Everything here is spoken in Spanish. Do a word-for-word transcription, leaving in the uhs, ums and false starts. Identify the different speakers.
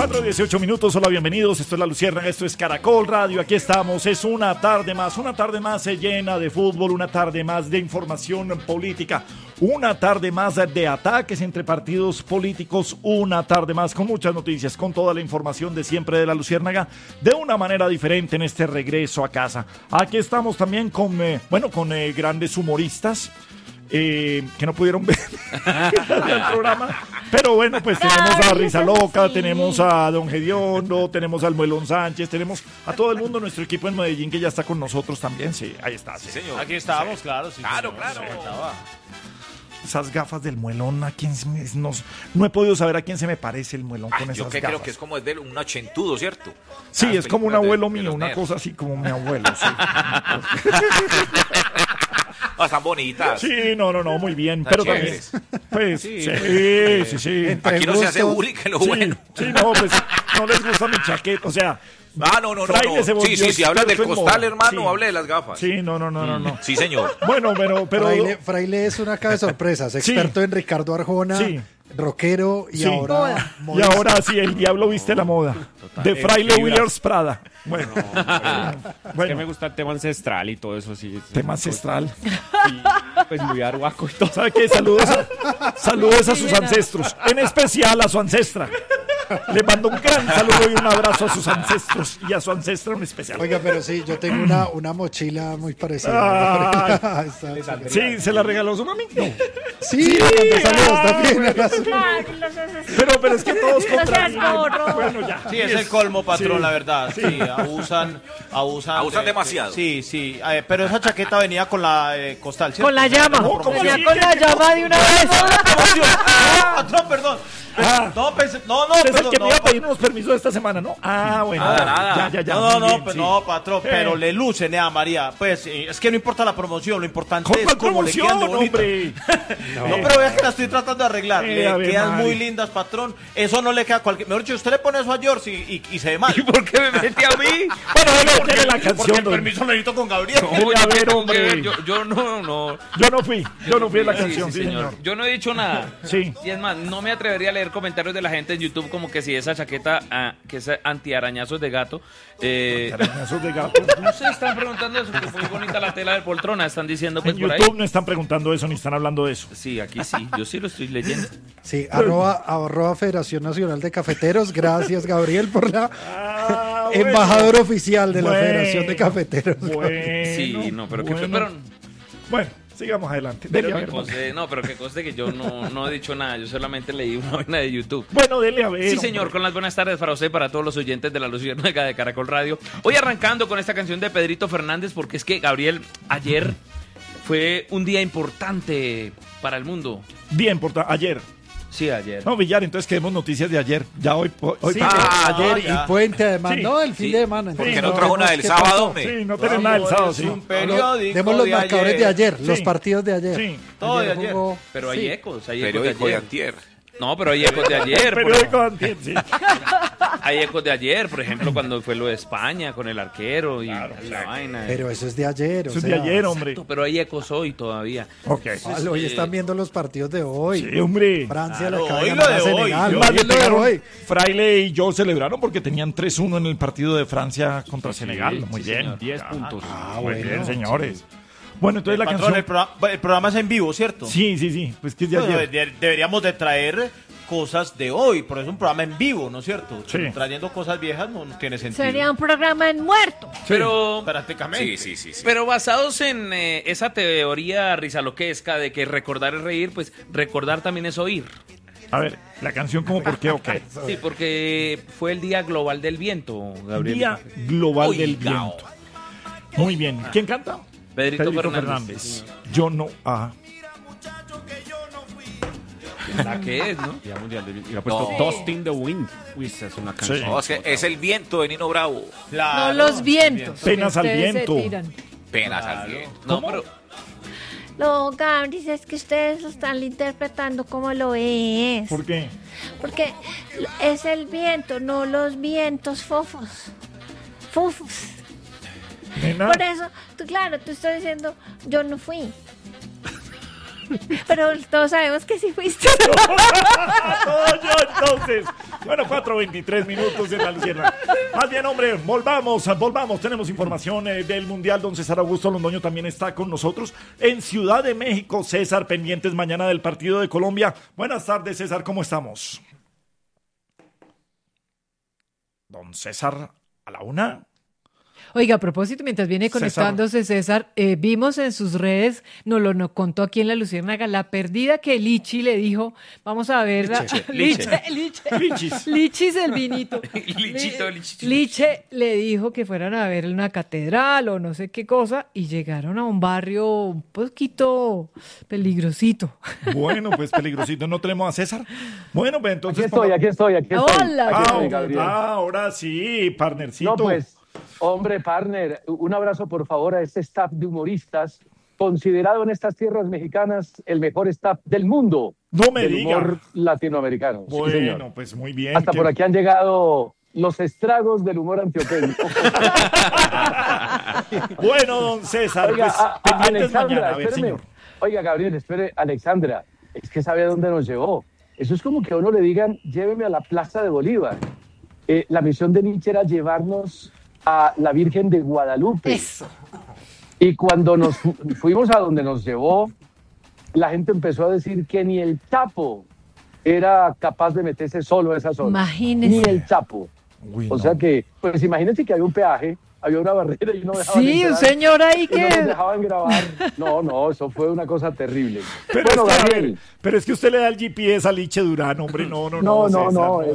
Speaker 1: cuatro dieciocho minutos, hola, bienvenidos, esto es La Luciérnaga, esto es Caracol Radio, aquí estamos, es una tarde más, una tarde más llena de fútbol, una tarde más de información política, una tarde más de ataques entre partidos políticos, una tarde más con muchas noticias, con toda la información de siempre de La Luciérnaga, de una manera diferente en este regreso a casa. Aquí estamos también con, eh, bueno, con eh, grandes humoristas, Eh, que no pudieron ver el programa, pero bueno, pues tenemos a Risa Loca, sí. Tenemos a Don Gediondo, tenemos al Muelón Sánchez, tenemos a todo el mundo, nuestro equipo en Medellín que ya está con nosotros también, sí, ahí está, sí,
Speaker 2: señor.
Speaker 3: Aquí estamos,
Speaker 2: sí.
Speaker 3: claro, sí,
Speaker 2: claro,
Speaker 3: señor,
Speaker 2: claro.
Speaker 3: Sí.
Speaker 1: Esas gafas del Muelón, ¿a quién se me, no, no he podido saber a quién se me parece el Muelón con
Speaker 2: ah,
Speaker 1: esas
Speaker 2: yo que
Speaker 1: gafas.
Speaker 2: Creo que es como es de un ochentudo, ¿cierto?
Speaker 1: Sí,
Speaker 2: Las
Speaker 1: es como un
Speaker 2: películas
Speaker 1: abuelo
Speaker 2: de,
Speaker 1: mío,
Speaker 2: de
Speaker 1: una
Speaker 2: nerds.
Speaker 1: cosa así como mi abuelo, sí.
Speaker 2: Ah, están bonitas.
Speaker 1: Sí, no, no, no, muy bien,
Speaker 2: Están
Speaker 1: pero
Speaker 2: chéveres.
Speaker 1: también, pues, sí, sí,
Speaker 2: pues,
Speaker 1: sí, sí.
Speaker 4: Entre
Speaker 2: Aquí no se hace
Speaker 4: gustos.
Speaker 2: bullying, que lo
Speaker 1: Sí,
Speaker 2: bueno.
Speaker 1: sí, no, pues no les gusta mi chaqueta, o sea,
Speaker 2: Ah, no, no, no.
Speaker 1: Fraile
Speaker 2: no.
Speaker 1: se volvió
Speaker 2: Sí, sí, si hablas del
Speaker 1: experto en
Speaker 2: costal,
Speaker 1: moda.
Speaker 2: hermano,
Speaker 1: Sí.
Speaker 2: hable de las gafas.
Speaker 1: sí, no, no, no, no, no.
Speaker 2: Sí, señor.
Speaker 1: Bueno, pero, pero,
Speaker 4: Fraile, Fraile es una caja de sorpresas, experto en Ricardo Arjona,
Speaker 1: Sí.
Speaker 4: rockero y
Speaker 1: Sí.
Speaker 4: ahora
Speaker 1: y
Speaker 4: modista.
Speaker 1: ahora sí, el diablo viste la moda, de Fraile
Speaker 5: Eh,
Speaker 1: Williams Prada. Bueno,
Speaker 5: Es
Speaker 1: bueno,
Speaker 5: que me gusta el tema ancestral y todo eso, sí.
Speaker 1: tema ancestral.
Speaker 5: Y, pues muy arhuaco y todo.
Speaker 1: ¿Sabe qué? Saludos a, saludos a sus ancestros, en especial a su ancestra. Le mando un gran saludo y un abrazo a sus ancestros y a su ancestra en especial.
Speaker 4: Oiga, pero sí, yo tengo una, una mochila muy parecida.
Speaker 1: Ah,
Speaker 4: Ahí está.
Speaker 1: sí, se la regaló su mami. No.
Speaker 4: Sí, cuando salió,
Speaker 1: ah,
Speaker 4: está bien.
Speaker 1: bueno. Pero, pero es que todos contra mí. Bueno, ya.
Speaker 3: Sí, es el colmo, patrón,
Speaker 1: Sí.
Speaker 3: la verdad. Sí, abusan, abusan.
Speaker 2: Abusan
Speaker 3: de-
Speaker 2: demasiado.
Speaker 3: Sí, sí. Eh, pero esa chaqueta venía con la eh, costal, ¿cierto?
Speaker 6: Con la llama.
Speaker 1: No, ¿cómo
Speaker 6: Venía
Speaker 1: así?
Speaker 6: con la llama de una vez.
Speaker 3: No, patrón, perdón.
Speaker 1: Ah.
Speaker 3: No, pensé, no, no,
Speaker 1: Usted es el
Speaker 3: perdón,
Speaker 1: que
Speaker 3: no,
Speaker 1: me iba a pedir unos permisos esta semana, ¿no? Ah, bueno.
Speaker 2: Nada, nada.
Speaker 1: Ya, ya, ya.
Speaker 3: No, no,
Speaker 1: muy
Speaker 3: no,
Speaker 1: bien,
Speaker 3: pues
Speaker 1: sí.
Speaker 3: no, patrón,
Speaker 1: Eh.
Speaker 3: pero le luce, Nea María. Pues eh, es que no importa la promoción, lo importante
Speaker 1: ¿Con
Speaker 3: es
Speaker 1: cuál
Speaker 3: cómo le quedan de
Speaker 1: promoción,
Speaker 3: bonita.
Speaker 1: hombre?
Speaker 3: No, pero vea que la estoy tratando de arreglar.
Speaker 1: Eh,
Speaker 3: le
Speaker 1: Ave
Speaker 3: quedan
Speaker 1: María.
Speaker 3: muy lindas, patrón. Eso no le queda a cualquier. Mejor dicho, usted le pone eso a George y, y, y se ve mal.
Speaker 2: ¿Y por qué me mete a mí?
Speaker 1: Bueno, dele, dele la
Speaker 3: Porque
Speaker 1: canción.
Speaker 3: el
Speaker 1: don-
Speaker 3: permiso lo necesito con Gabriel.
Speaker 1: Oye, a ver, hombre.
Speaker 7: Yo, yo no, no.
Speaker 1: Yo no fui, yo no fui en la
Speaker 7: Sí,
Speaker 1: canción,
Speaker 7: sí,
Speaker 1: sí,
Speaker 7: señor.
Speaker 1: señor.
Speaker 7: Yo no he dicho nada.
Speaker 1: Sí.
Speaker 7: Y es más, no me atrevería a leer comentarios de la gente en YouTube como que si esa chaqueta, ah, que es antiarañazos de gato. Eh,
Speaker 1: Arañazos de gato.
Speaker 7: no sé, están preguntando eso, que muy bonita la tela de poltrona, están diciendo pues
Speaker 1: En
Speaker 7: por ahí.
Speaker 1: YouTube no están preguntando eso ni están hablando de eso.
Speaker 7: Sí, aquí sí, yo sí lo estoy leyendo.
Speaker 4: Sí, arroba, arroba Federación Nacional de Cafeteros. Gracias, Gabriel, por la
Speaker 1: Ah, bueno.
Speaker 4: embajador oficial de la
Speaker 1: Bueno.
Speaker 4: Federación de Cafeteros.
Speaker 1: Bueno,
Speaker 7: Sí, no, pero que
Speaker 1: bueno.
Speaker 7: pero,
Speaker 1: Bueno, sigamos adelante. Dele,
Speaker 7: pero
Speaker 1: a
Speaker 7: que
Speaker 1: ver,
Speaker 7: conste, no, pero que conste que yo no, no he dicho nada, yo solamente leí una vaina de YouTube.
Speaker 1: bueno, dele a ver.
Speaker 7: Sí, señor, con las buenas tardes para usted y para todos los oyentes de la Luciérnaga de Caracol Radio. Hoy arrancando con esta canción de Pedrito Fernández, porque es que, Gabriel, ayer fue un día importante para el mundo.
Speaker 1: Bien, por ta- ayer.
Speaker 7: Sí, ayer.
Speaker 1: No, Villar, entonces queremos noticias de ayer. Ya hoy. hoy
Speaker 4: Sí,
Speaker 1: ah,
Speaker 4: ayer
Speaker 3: ya.
Speaker 4: y puente además.
Speaker 1: Sí.
Speaker 4: No, el fin
Speaker 7: Sí.
Speaker 4: de semana.
Speaker 2: ¿Por qué
Speaker 4: entonces
Speaker 2: no trajo una del
Speaker 4: ¿qué
Speaker 2: sábado,
Speaker 4: pasó?
Speaker 2: hombre?
Speaker 1: sí, no tenemos nada el sábado, sí.
Speaker 3: Un
Speaker 4: No,
Speaker 3: periódico
Speaker 4: demos los
Speaker 3: de
Speaker 4: marcadores
Speaker 3: ayer.
Speaker 4: de ayer, los
Speaker 1: Sí.
Speaker 4: partidos de ayer.
Speaker 1: Sí.
Speaker 3: Todo de ayer.
Speaker 4: jugó-
Speaker 7: Pero hay
Speaker 4: sí.
Speaker 7: ecos, hay ecos de
Speaker 2: Periódico de
Speaker 7: ayer.
Speaker 2: antier.
Speaker 7: No, pero hay ecos de ayer. por-
Speaker 1: Periódico antier, sí.
Speaker 7: Hay ecos de ayer, por ejemplo, cuando fue lo de España con el arquero y la vaina.
Speaker 4: Pero eso es de ayer. o
Speaker 1: Eso es de
Speaker 4: sea,
Speaker 1: ayer, hombre.
Speaker 7: Pero hay ecos hoy todavía.
Speaker 1: Ok.
Speaker 4: Pablo, hoy están viendo los partidos de hoy.
Speaker 1: Sí, hombre.
Speaker 4: Francia
Speaker 3: Claro,
Speaker 4: le acaba
Speaker 3: hoy
Speaker 4: de
Speaker 3: lo
Speaker 4: ganar a
Speaker 3: de hoy.
Speaker 4: Senegal.
Speaker 1: Más
Speaker 4: Hoy
Speaker 1: le
Speaker 4: lo de
Speaker 1: pegaron.
Speaker 4: hoy.
Speaker 1: Fraile y yo celebraron porque tenían tres uno en el partido de Francia contra Senegal. Muy
Speaker 7: sí,
Speaker 1: bien.
Speaker 7: señor.
Speaker 5: diez puntos.
Speaker 4: Ah,
Speaker 1: Muy
Speaker 4: bueno.
Speaker 1: bien, señores. Bueno, entonces la
Speaker 3: Patrón,
Speaker 1: canción.
Speaker 3: el, programa, el programa es en vivo, ¿cierto?
Speaker 1: Sí, sí, sí. Pues que es de
Speaker 3: Bueno,
Speaker 1: ayer.
Speaker 3: de- deberíamos de traer cosas de hoy, por eso es un programa en vivo, ¿no es cierto?
Speaker 1: Sí.
Speaker 3: Trayendo cosas viejas no, no tiene sentido.
Speaker 6: Sería un programa en muerto.
Speaker 7: Pero,
Speaker 3: prácticamente.
Speaker 2: Sí, sí, sí. sí.
Speaker 7: pero basados en eh, esa teoría rizaloquesca de que recordar es reír, pues recordar también es oír.
Speaker 1: A ver, la canción como por qué o qué.
Speaker 7: Sí, porque fue el Día Global del Viento, Gabriel.
Speaker 1: Día Global
Speaker 2: Oiga.
Speaker 1: del Viento. Muy bien. ¿Quién canta?
Speaker 7: Pedrito, Fernández.
Speaker 1: Fernández. Yo no. Ajá.
Speaker 7: ¿La qué es, no?
Speaker 5: Día Mundial del- Y le ha puesto
Speaker 2: No.
Speaker 5: Dust in the Wind. Uy, esa es una canción.
Speaker 2: No, es, que es el viento de Nino Bravo.
Speaker 3: Claro,
Speaker 6: No los vientos.
Speaker 1: Penas
Speaker 6: que
Speaker 1: al
Speaker 6: ustedes se
Speaker 1: viento.
Speaker 6: tiran.
Speaker 2: Penas
Speaker 3: Claro.
Speaker 2: al viento.
Speaker 7: No, pero
Speaker 6: No, Gabri, es que ustedes lo están interpretando como lo es.
Speaker 1: ¿Por qué?
Speaker 6: Porque es el viento, no los vientos fofos. Fufos.
Speaker 1: Nena.
Speaker 6: Por eso, tú, claro, tú estás diciendo, yo no fui. Pero todos sabemos que sí fuiste.
Speaker 1: Todo yo, entonces. Bueno, cuatro veintitrés minutos en la Lucierna. Más bien, hombre, volvamos, volvamos. Tenemos información eh, del Mundial. Don César Augusto Londoño también está con nosotros en Ciudad de México. César, pendientes mañana del partido de Colombia. Buenas tardes, César, ¿cómo estamos? Don César, a la una.
Speaker 8: Oiga, a propósito, mientras viene conectándose César, eh, vimos en sus redes, nos lo nos contó aquí en la Luciérnaga, la perdida que Lichi le dijo, vamos a ver,
Speaker 7: Liche,
Speaker 8: Liche,
Speaker 7: Liche.
Speaker 8: Liche,
Speaker 1: Lichis.
Speaker 8: Lichis el vinito.
Speaker 7: Lichito,
Speaker 8: Li-
Speaker 7: lichito.
Speaker 8: Liche le dijo que fueran a ver una catedral o no sé qué cosa y llegaron a un barrio un poquito peligrosito.
Speaker 1: Bueno, pues peligrosito. ¿No tenemos a César? Bueno, pues entonces...
Speaker 9: Aquí estoy, aquí estoy, aquí estoy.
Speaker 8: Hola,
Speaker 9: Aquí
Speaker 1: Ah,
Speaker 9: estoy, Gabriel.
Speaker 1: ah, ahora sí, partnercito.
Speaker 9: No, pues, hombre, partner, un abrazo por favor a este staff de humoristas, considerado en estas tierras mexicanas el mejor staff del mundo.
Speaker 1: No me
Speaker 9: del
Speaker 1: diga.
Speaker 9: humor latinoamericano. Sí,
Speaker 1: Bueno,
Speaker 9: señor.
Speaker 1: pues muy bien.
Speaker 9: Hasta
Speaker 1: que-
Speaker 9: por aquí han llegado los estragos del humor antioqueño.
Speaker 1: Bueno, don César,
Speaker 9: Oiga,
Speaker 1: pues
Speaker 9: a- a-
Speaker 1: pendientes
Speaker 9: Alexandra,
Speaker 1: mañana. A ver,
Speaker 9: espéreme.
Speaker 1: señor.
Speaker 9: Oiga, Gabriel, espere, Alexandra, es que sabe a dónde nos llevó. Eso es como que a uno le digan, lléveme a la Plaza de Bolívar. Eh, la misión de Nietzsche era llevarnos a la Virgen de Guadalupe.
Speaker 8: Eso.
Speaker 9: Y cuando nos fu- fuimos a donde nos llevó, la gente empezó a decir que ni el Chapo era capaz de meterse solo a esa zona.
Speaker 8: Imagínese.
Speaker 9: Ni el Chapo.
Speaker 1: Uy,
Speaker 9: O
Speaker 1: no.
Speaker 9: sea que, pues imagínense que había un peaje, había una barrera y no dejaban
Speaker 8: Sí, un
Speaker 9: entrar,
Speaker 8: señor ahí
Speaker 9: y no nos
Speaker 8: que...
Speaker 9: dejaban grabar. No, no, eso fue una cosa terrible.
Speaker 1: Pero,
Speaker 9: bueno,
Speaker 1: es que, a ver,
Speaker 9: Gabriel,
Speaker 1: pero es que usted le da el G P S a Liche Durán, hombre. No, no, no.
Speaker 9: no, no,
Speaker 1: César,
Speaker 9: no,